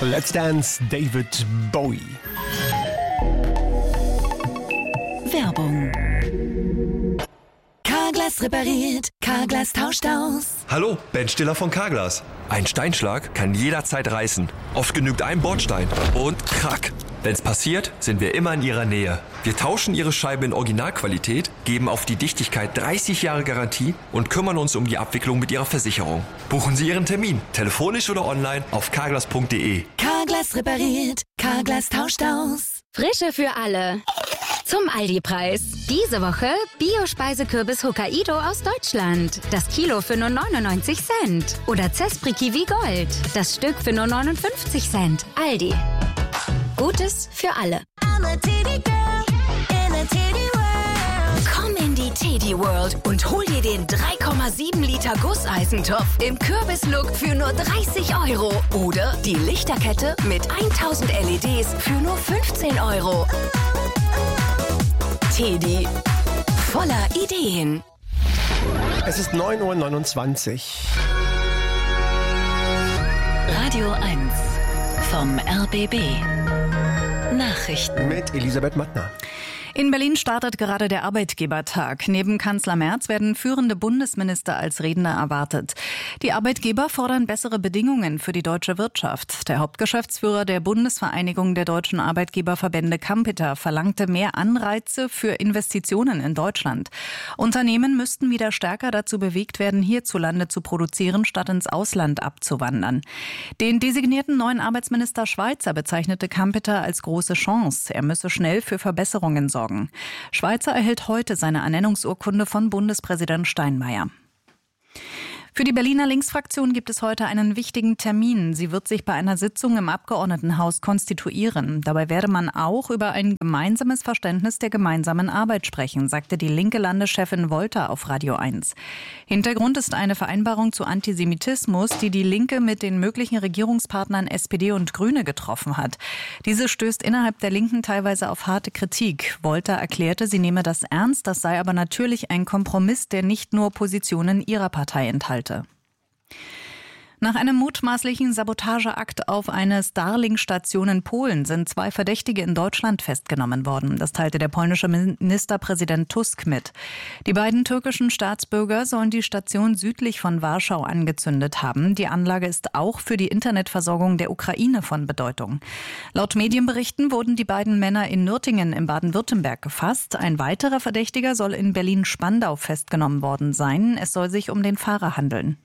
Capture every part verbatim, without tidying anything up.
Let's Dance, David Bowie. Werbung. Carglass repariert, Carglass tauscht aus. Hallo, Ben Stiller von Carglass. Ein Steinschlag kann jederzeit reißen. Oft genügt ein Bordstein und krack. Wenn's passiert, sind wir immer in Ihrer Nähe. Wir tauschen Ihre Scheibe in Originalqualität, geben auf die Dichtigkeit dreißig Jahre Garantie und kümmern uns um die Abwicklung mit Ihrer Versicherung. Buchen Sie Ihren Termin, telefonisch oder online auf carglass punkt de. Carglass repariert, Carglass tauscht aus. Frische für alle. Zum Aldi-Preis. Diese Woche Bio-Speisekürbis Hokkaido aus Deutschland. Das Kilo für nur neunundneunzig Cent. Oder Zespri Kiwi Gold. Das Stück für nur neunundfünfzig Cent. Aldi. Gutes für alle. Komm in die Teddy World und hol dir den drei Komma sieben Liter Gusseisentopf im Kürbislook für nur dreißig Euro. Oder die Lichterkette mit tausend L E Ds für nur fünfzehn Euro. Teddy. Voller Ideen. Es ist neun Uhr neunundzwanzig. Radio eins vom R B B. Nachrichten Mit Elisabeth Mattner. In Berlin startet gerade der Arbeitgebertag. Neben Kanzler Merz werden führende Bundesminister als Redner erwartet. Die Arbeitgeber fordern bessere Bedingungen für die deutsche Wirtschaft. Der Hauptgeschäftsführer der Bundesvereinigung der deutschen Arbeitgeberverbände Kampeter verlangte mehr Anreize für Investitionen in Deutschland. Unternehmen müssten wieder stärker dazu bewegt werden, hierzulande zu produzieren, statt ins Ausland abzuwandern. Den designierten neuen Arbeitsminister Schweizer bezeichnete Kampeter als große Chance. Er müsse schnell für Verbesserungen sorgen. Schweizer erhält heute seine Ernennungsurkunde von Bundespräsident Steinmeier. Für die Berliner Linksfraktion gibt es heute einen wichtigen Termin. Sie wird sich bei einer Sitzung im Abgeordnetenhaus konstituieren. Dabei werde man auch über ein gemeinsames Verständnis der gemeinsamen Arbeit sprechen, sagte die linke Landeschefin Wolter auf Radio eins. Hintergrund ist eine Vereinbarung zu Antisemitismus, die die Linke mit den möglichen Regierungspartnern S P D und Grüne getroffen hat. Diese stößt innerhalb der Linken teilweise auf harte Kritik. Wolter erklärte, sie nehme das ernst, das sei aber natürlich ein Kompromiss, der nicht nur Positionen ihrer Partei enthalte. Nach einem mutmaßlichen Sabotageakt auf eine Starlink-Station in Polen sind zwei Verdächtige in Deutschland festgenommen worden. Das teilte der polnische Ministerpräsident Tusk mit. Die beiden türkischen Staatsbürger sollen die Station südlich von Warschau angezündet haben. Die Anlage ist auch für die Internetversorgung der Ukraine von Bedeutung. Laut Medienberichten wurden die beiden Männer in Nürtingen im Baden-Württemberg gefasst. Ein weiterer Verdächtiger soll in Berlin-Spandau festgenommen worden sein. Es soll sich um den Fahrer handeln.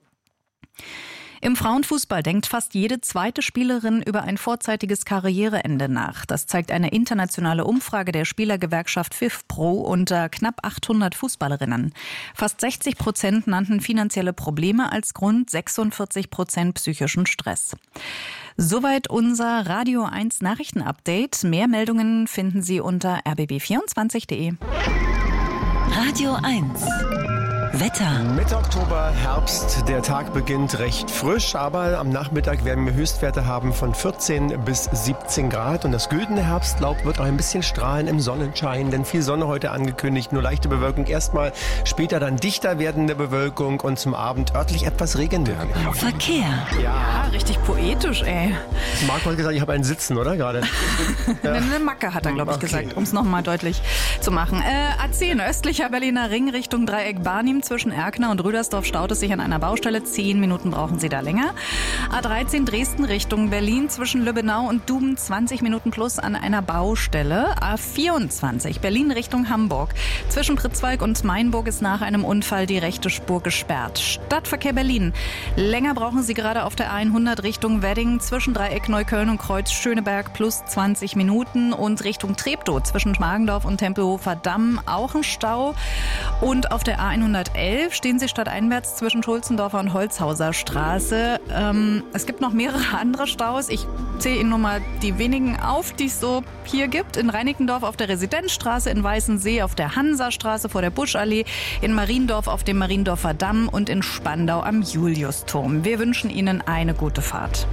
Im Frauenfußball denkt fast jede zweite Spielerin über ein vorzeitiges Karriereende nach. Das zeigt eine internationale Umfrage der Spielergewerkschaft FIFPro unter knapp achthundert Fußballerinnen. Fast sechzig Prozent nannten finanzielle Probleme als Grund, sechsundvierzig Prozent psychischen Stress. Soweit unser Radio eins Nachrichtenupdate. Mehr Meldungen finden Sie unter r b b vierundzwanzig punkt de. Radio eins Wetter. Mitte Oktober, Herbst. Der Tag beginnt recht frisch, aber am Nachmittag werden wir Höchstwerte haben von vierzehn bis siebzehn Grad. Und das güldene Herbstlaub wird auch ein bisschen strahlen im Sonnenschein, denn viel Sonne heute angekündigt, nur leichte Bewölkung. Erstmal, später dann dichter werdende Bewölkung und zum Abend örtlich etwas Regen möglich. Verkehr. Ja, richtig poetisch, ey. Marc hat gesagt, ich habe einen Sitzen, oder gerade? Ja. Eine Macke hat er, glaube ich, Okay. gesagt, um es nochmal deutlich zu machen. Äh, A zehn, östlicher Berliner Ring Richtung Dreieck Barnim. Zwischen Erkner und Rüdersdorf staut es sich an einer Baustelle. Zehn Minuten brauchen Sie da länger. A dreizehn Dresden Richtung Berlin zwischen Lübbenau und Duben. zwanzig Minuten plus an einer Baustelle. A vierundzwanzig Berlin Richtung Hamburg. Zwischen Pritzwalk und Mainburg ist nach einem Unfall die rechte Spur gesperrt. Stadtverkehr Berlin. Länger brauchen Sie gerade auf der A hundert Richtung Wedding. Zwischen Dreieck Neukölln und Kreuz Schöneberg plus zwanzig Minuten. Und Richtung Treptow zwischen Schmargendorf und Tempelhofer Damm auch ein Stau. Und auf der A hundertelf stehen Sie stadteinwärts zwischen Schulzendorfer und Holzhauser Straße. Ähm, es gibt noch mehrere andere Staus. Ich zähle Ihnen nur mal die wenigen auf, die es so hier gibt. In Reinickendorf auf der Residenzstraße, in Weißensee auf der Hansastraße vor der Buschallee, in Mariendorf auf dem Mariendorfer Damm und in Spandau am Juliusturm. Wir wünschen Ihnen eine gute Fahrt.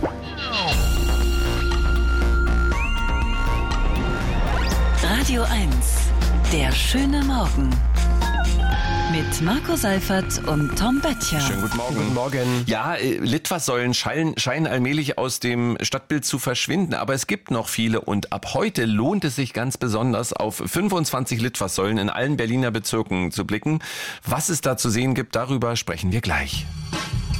Radio eins Der schöne Morgen. Mit Marco Seifert und Tom Böttcher. Schönen guten Morgen. Guten Morgen. Ja, äh, Litfaßsäulen scheinen, scheinen allmählich aus dem Stadtbild zu verschwinden, aber es gibt noch viele und ab heute lohnt es sich ganz besonders, auf fünfundzwanzig Litfaßsäulen in allen Berliner Bezirken zu blicken. Was es da zu sehen gibt, darüber sprechen wir gleich.